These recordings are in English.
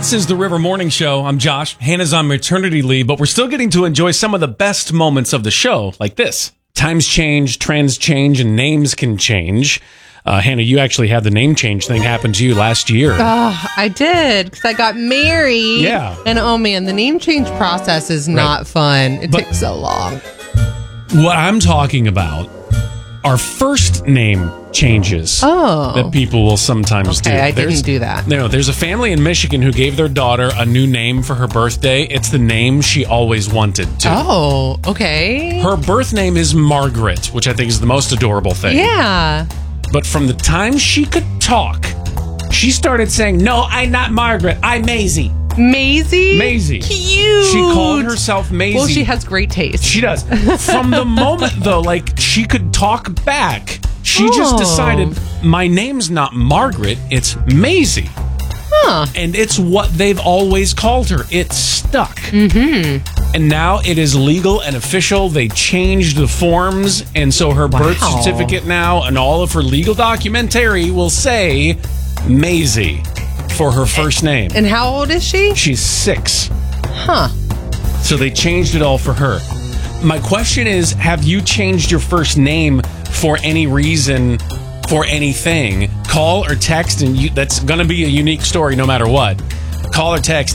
This is the River Morning Show. I'm Josh. Hannah's on maternity leave, but we're still getting to enjoy some of the best moments of the show, like this. Times change, trends change, and names can change. Hannah, you actually had the name change thing happen to you last year. Oh, I did, because I got married. Yeah. And oh man, the name change process is not fun. It takes so long. What I'm talking about are first name changes that people will sometimes do. I didn't do that. No, there's a family in Michigan who gave their daughter a new name for her birthday. It's the name she always wanted to. Oh, okay. Her birth name is Margaret, which I think is the most adorable thing. Yeah. But from the time she could talk, she started saying, "No, I'm not Margaret. I'm Maisie." Maisie? Maisie. Cute. She called herself Maisie. Well, she has great taste. She does. From the moment, though, like, she could talk back, she just decided, my name's not Margaret, it's Maisie. Huh. And it's what they've always called her. It stuck. Mm-hmm. And now it is legal and official. They changed the forms, and so her birth certificate now and all of her legal documentary will say Maisie for her first name. And how old is she? She's 6. Huh. So they changed it all for her. My question is, have you changed your first name for any reason, for anything? Call or text, and that's going to be a unique story no matter what. Call or text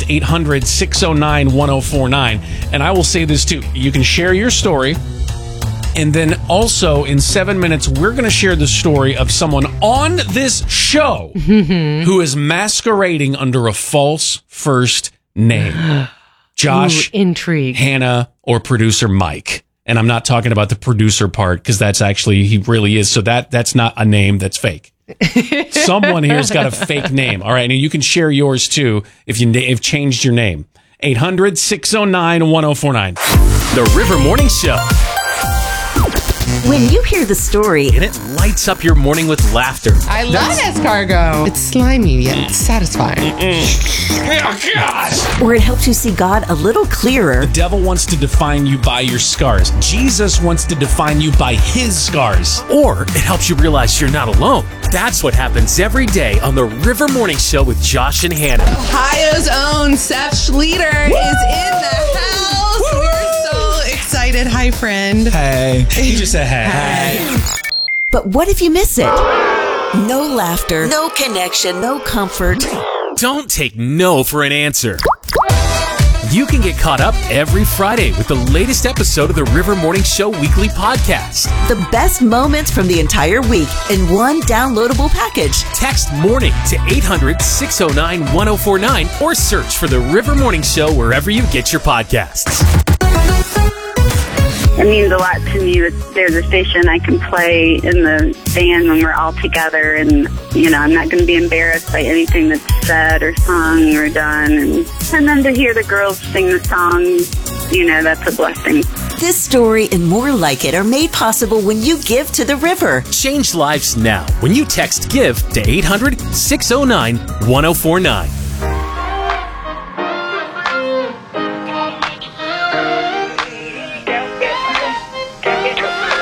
800-609-1049. And I will say this too. You can share your story. And then also in 7 minutes, we're going to share the story of someone on this show who is masquerading under a false first name. Josh, intrigue, Hannah, or producer Mike. And I'm not talking about the producer part, because that's actually, he really is. So that's not a name that's fake. Someone here's got a fake name. All right. And you can share yours too if you've changed your name. 800-609-1049. The River Morning Show. When you hear the story, And it lights up your morning with laughter. I love escargot. It's slimy yet satisfying. Oh, gosh. or it helps you see God a little clearer, The devil wants to define you by your scars. Jesus wants to define you by his scars. Or it helps you realize you're not alone. That's what happens every day on the River Morning Show with Josh and Hannah. Ohio's own Seth Schleter is in the house. We're so excited. Hi, friend. Hey. He just said hey. but what if you miss it? No laughter, no connection, no comfort. Don't take no for an answer. You can get caught up every Friday with the latest episode of the River Morning Show weekly podcast. The best moments from the entire week in one downloadable package. Text MORNING to 800-609-1049 or search for the River Morning Show wherever you get your podcasts. It means a lot to me that there's a station I can play in the band when we're all together, and I'm not going to be embarrassed by anything that's said or sung or done, and then to hear the girls sing the songs, that's a blessing. This story and more like it are made possible when you give to the river. Change lives now when you text GIVE to 800-609-1049.